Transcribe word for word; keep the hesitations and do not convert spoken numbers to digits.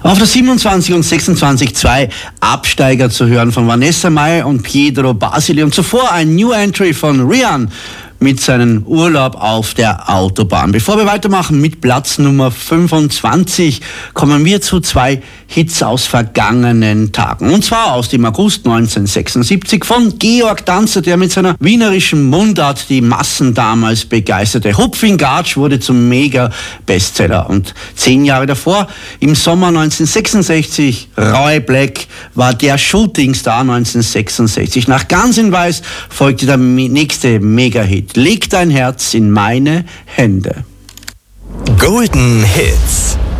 Auf der siebenundzwanzig und sechsundzwanzig zwei Absteiger zu hören von Vanessa Mai und Pietro Basili. Und zuvor ein New Entry von Rian mit seinem Urlaub auf der Autobahn. Bevor wir weitermachen mit Platz Nummer fünfundzwanzig, kommen wir zu zwei Hits aus vergangenen Tagen. Und zwar aus dem August neunzehnhundertsechsundsiebzig von Georg Danzer, der mit seiner wienerischen Mundart die Massen damals begeisterte. Hupfing Gatsch wurde zum Mega-Bestseller. Und zehn Jahre davor, im Sommer neunzehnhundertsechsundsechzig, Roy Black war der Shootingstar neunzehnhundertsechsundsechzig. Nach Ganz in Weiß folgte der nächste Mega-Hit. Leg dein Herz in meine Hände. Golden Hits.